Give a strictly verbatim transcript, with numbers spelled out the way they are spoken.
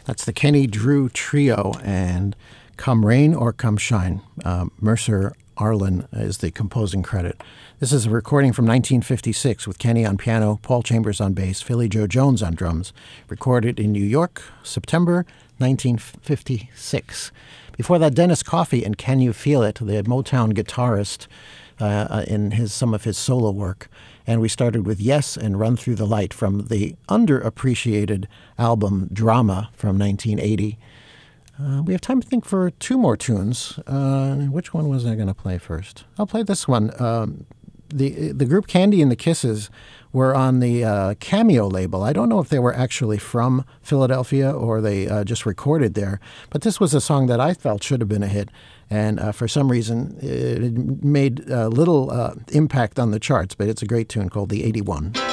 That's the Kenny Drew Trio, and Come Rain or Come Shine. Uh, Mercer Arlen is the composing credit. This is a recording from nineteen fifty-six with Kenny on piano, Paul Chambers on bass, Philly Joe Jones on drums. Recorded in New York, September nineteen fifty-six. Before that, Dennis Coffey and Can You Feel It, the Motown guitarist uh, in his some of his solo work. And we started with Yes and Run Through the Light from the underappreciated album Drama from nineteen eighty. Uh, we have time to think for two more tunes. Uh, which one was I going to play first? I'll play this one. Um, the the group Candy and the Kisses were on the uh, Cameo label. I don't know if they were actually from Philadelphia or they uh, just recorded there, but this was a song that I felt should have been a hit. And uh, for some reason, it made uh, little uh, impact on the charts, but it's a great tune called The eighty-one.